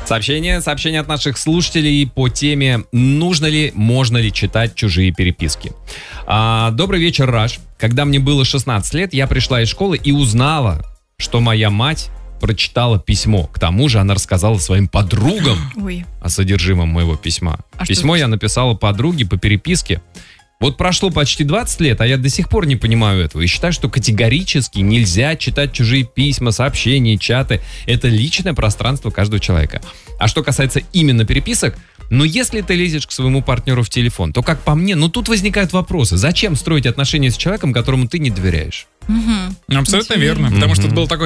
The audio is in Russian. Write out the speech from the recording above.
Сообщение от наших слушателей по теме «Нужно ли, можно ли читать чужие переписки?». Добрый вечер, Раш. Когда мне было 16 лет, я пришла из школы и узнала, что моя мать прочитала письмо. К тому же она рассказала своим подругам о содержимом моего письма. Письмо я написала подруге по переписке. Вот прошло почти 20 лет, а я до сих пор не понимаю этого. И считаю, что категорически нельзя читать чужие письма, сообщения, чаты. Это личное пространство каждого человека. А что касается именно переписок, если ты лезешь к своему партнеру в телефон, то, как по мне, тут возникают вопросы. Зачем строить отношения с человеком, которому ты не доверяешь? Абсолютно верно. Потому что был такой